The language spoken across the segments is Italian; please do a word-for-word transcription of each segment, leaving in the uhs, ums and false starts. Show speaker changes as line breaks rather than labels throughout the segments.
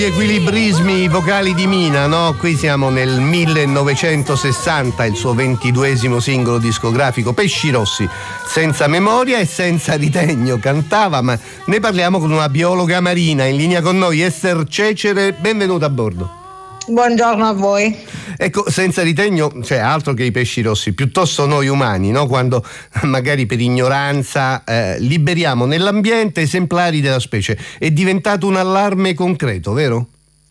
Equilibrismi vocali di Mina, no? Qui siamo nel millenovecentosessanta, il suo ventiduesimo singolo discografico, Pesci Rossi, senza memoria e senza ritegno cantava, ma ne parliamo con una biologa marina in linea con noi, Ester Cecere, benvenuta a bordo.
Buongiorno a voi.
Ecco, senza ritegno, cioè altro che i pesci rossi, piuttosto noi umani, no? Quando magari per ignoranza eh, liberiamo nell'ambiente esemplari della specie. È diventato un allarme concreto, vero?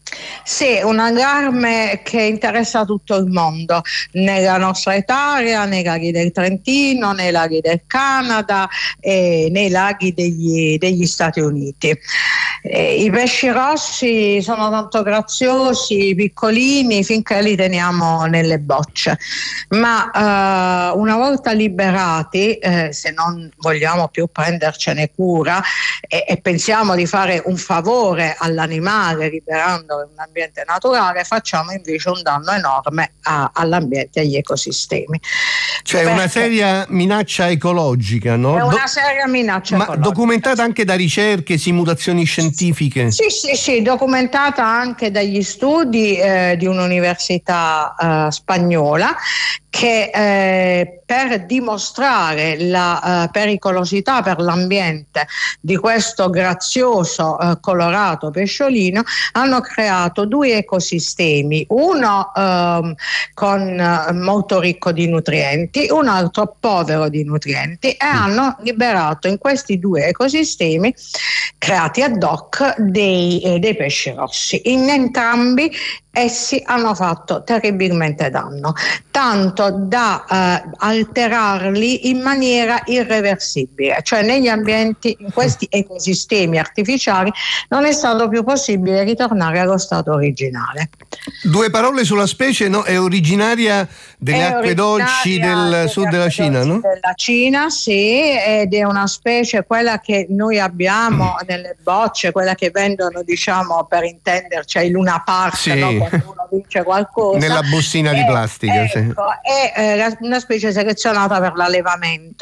Sì, un allarme che interessa tutto il mondo, nella nostra Italia, nei laghi del Trentino, nei laghi del Canada e nei laghi degli, degli Stati Uniti. Eh, I pesci rossi sono tanto graziosi, piccolini, finché li teniamo nelle bocce, ma eh, una volta liberati, eh, se non vogliamo più prendercene cura e, e pensiamo di fare un favore all'animale liberandolo in un ambiente naturale, facciamo invece un danno enorme a, all'ambiente e agli ecosistemi.
C'è
Perché
una seria minaccia ecologica, no?
È una
Do-
seria minaccia
ma
ecologica.
documentata anche da ricerche, simulazioni scientifiche?
Sì, sì, sì, documentata anche dagli studi eh, di un'università eh, spagnola che eh, per dimostrare la eh, pericolosità per l'ambiente di questo grazioso eh, colorato pesciolino hanno creato due ecosistemi, uno ehm, con eh, molto ricco di nutrienti, un altro povero di nutrienti, e hanno liberato in questi due ecosistemi creati ad hoc dei, eh, dei pesci rossi. In entrambi essi hanno fatto terribilmente danno, tanto da eh, alterarli in maniera irreversibile, cioè negli ambienti, in questi ecosistemi artificiali non è stato più possibile ritornare allo stato originale.
Due parole sulla specie, no? È originaria delle
È
acque dolci del sud della Cina, no?
Della Cina, sì, ed è una specie, quella che noi abbiamo nelle bocce, quella che vendono, diciamo, per intenderci, ai Luna Park,
sì.
No? Quando uno vince qualcosa.
Nella bustina
è,
di plastica,
ecco,
sì.
È eh, una specie selezionata per l'allevamento.